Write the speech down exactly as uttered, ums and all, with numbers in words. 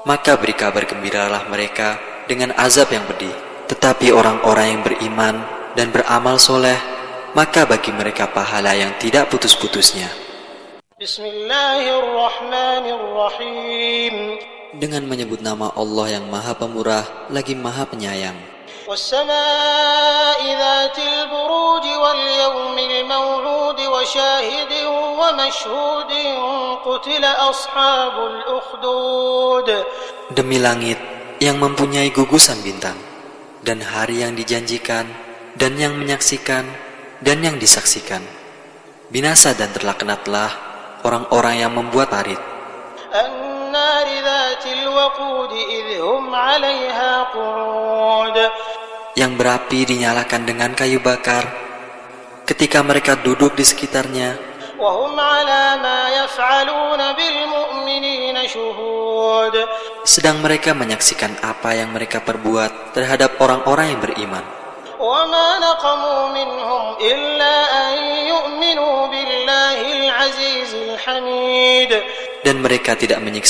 maka beri kabar gembiralah mereka dengan azab yang pedih. Tetapi orang-orang yang beriman dan beramal soleh, maka bagi mereka pahala yang tidak putus-putusnya. Bismillahirrahmanirrahim. Dengan menyebut nama Allah yang Maha Pemurah lagi Maha Penyayang. Wassama'i dhatil buruj wal yawmil maw'ud wa shahidin wa mashhudin qutila ashabul ukhdud. Demi langit yang mempunyai gugusan bintang, dan hari yang dijanjikan, dan yang menyaksikan, dan yang disaksikan. Binasa dan terlaknatlah orang-orang yang membuat parit. An-nari dhatil waqud idh hum 'alayha qu'ud. Yang berapi dinyalakan dengan kayu bakar ketika mereka duduk di sekitarnya. Wa hum 'ala ma yaf'aluna bil mu'minina shuhud. Sedang mereka menyaksikan apa yang mereka perbuat terhadap orang-orang yang beriman. Wa ma naqamu minhum illa an yu'minu billahil azizil hamid. Dan mereka tidak menyiksa